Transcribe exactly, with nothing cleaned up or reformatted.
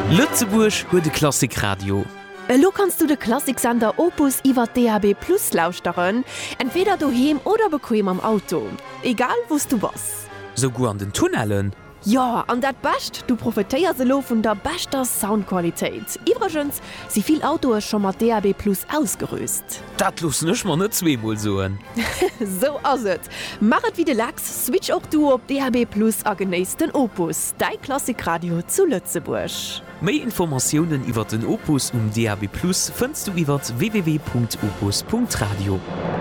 Lützeburg huet de Klassikradio. Lo kannst du de Klassiksender Opus iwwer D A B plus lauschteen, entweder doheem oder bequem am Auto. Egal wost du was. So go an den Tunnelen. Ja, an dat bascht, du profitéier se lo vun der bester Soundqualitéit. Iwergens si viel Autoer schon mat D A B plus ausgerüst. Dat los nech man net zweemol soen. So ass et. Machet wie de Lachs, switch auch du op D A B plus a genéisten Opus, dei Klassikradio zu Lützeburg. Méi Informationen iwwer den Opus um D A B plus findst du iwwer w w w punkt opus punkt radio.